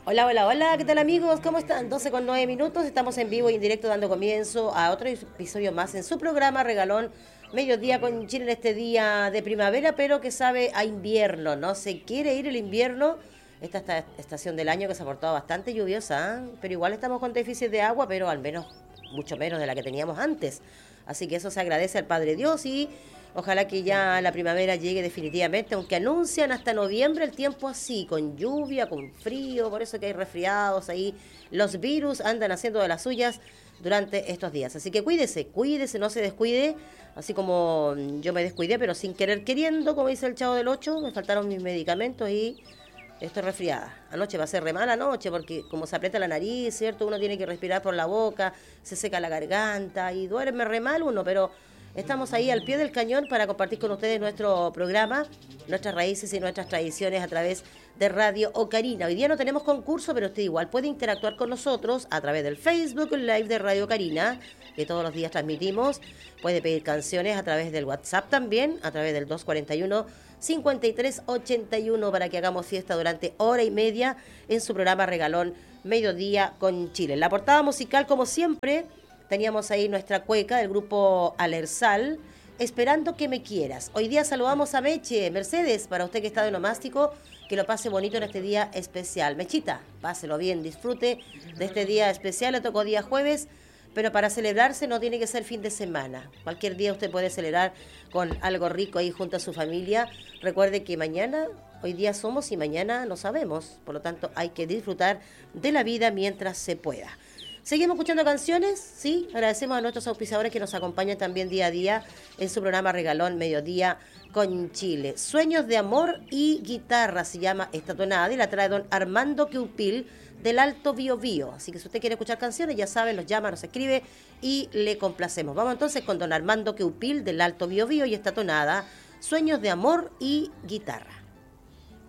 Hola, hola, hola, ¿qué tal amigos? ¿Cómo están? 12:09. Estamos en vivo y en directo dando comienzo a otro episodio más en su programa Regalón Mediodía con Chile en este día de primavera, pero que sabe a invierno, ¿no? Se quiere ir el invierno, esta estación del año que se ha portado bastante lluviosa, ¿eh? Pero igual estamos con déficit de agua, pero al menos mucho menos de la que teníamos antes. Así que eso se agradece al Padre Dios y ojalá que ya la primavera llegue definitivamente, aunque anuncian hasta noviembre el tiempo así, con lluvia, con frío, por eso que hay resfriados ahí. Los virus andan haciendo de las suyas durante estos días. Así que cuídese, cuídese, no se descuide, así como yo me descuidé, pero sin querer queriendo, como dice el Chavo del Ocho, me faltaron mis medicamentos y estoy resfriada. Anoche va a ser re mala noche porque como se aprieta la nariz, ¿cierto? Uno tiene que respirar por la boca, se seca la garganta y duerme re mal uno, pero estamos ahí al pie del cañón para compartir con ustedes nuestro programa, nuestras raíces y nuestras tradiciones a través de Radio Ocarina. Hoy día no tenemos concurso, pero usted igual puede interactuar con nosotros a través del Facebook Live de Radio Ocarina, que todos los días transmitimos. Puede pedir canciones a través del WhatsApp también, a través del 241-5381 para que hagamos fiesta durante hora y media en su programa Regalón Mediodía con Chile. En la portada musical, como siempre, teníamos ahí nuestra cueca del grupo Alersal, Esperando que me quieras. Hoy día saludamos a Meche, Mercedes, para usted que está de nomástico, que lo pase bonito en este día especial. Mechita, páselo bien, disfrute de este día especial, le tocó día jueves, pero para celebrarse no tiene que ser fin de semana. Cualquier día usted puede celebrar con algo rico ahí junto a su familia. Recuerde que mañana, hoy día somos y mañana no sabemos. Por lo tanto, hay que disfrutar de la vida mientras se pueda. Seguimos escuchando canciones, sí, agradecemos a nuestros auspiciadores que nos acompañan también día a día en su programa Regalón Mediodía con Chile. Sueños de amor y guitarra se llama esta tonada y la trae don Armando Queupil del Alto Biobío. Así que si usted quiere escuchar canciones, ya sabe, nos llama, nos escribe y le complacemos. Vamos entonces con don Armando Queupil del Alto Biobío y esta tonada, Sueños de amor y guitarra.